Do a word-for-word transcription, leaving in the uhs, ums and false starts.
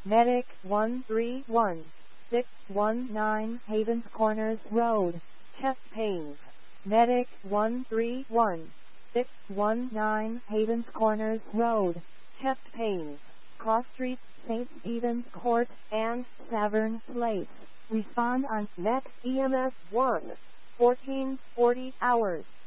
Medic one three one, six one nine Havens Corners Road, chest pains. Medic one three one, six one nine Havens Corners Road, chest pains. Cross Street, Saint Stephen's Court, and Savern Place. Respond on Net E M S one, fourteen forty hours.